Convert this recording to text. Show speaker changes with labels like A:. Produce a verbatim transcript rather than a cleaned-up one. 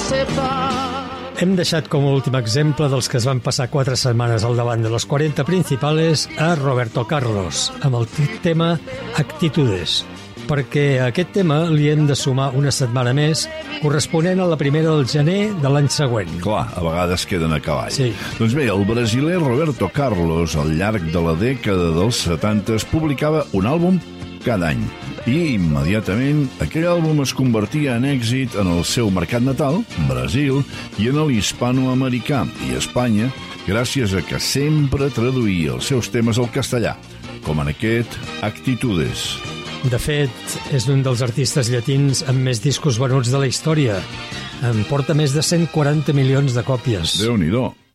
A: Hem deixat com a últim exemple dels que es van passar quatre setmanes al davant de los quaranta principales a Roberto Carlos, amb el tema Actitudes, perquè a aquest tema li hem de sumar una setmana més, corresponent a la primera del gener de l'any següent.
B: Clar, a vegades queden a cavall.
A: Sí.
B: Doncs bé, el brasiler Roberto Carlos, al llarg de la dècada dels setanta, publicava un àlbum cada any. I immediatament aquell àlbum es convertia en èxit en el seu mercat natal, Brasil, i en l'hispanoamericà i Espanya, gràcies a que sempre traduïa els seus temes al castellà, com en aquest Actitudes.
A: De fet, és un dels artistes llatins amb més discos venuts de la història. En porta més de cent quaranta milions de còpies.
B: Déu-n'hi-do.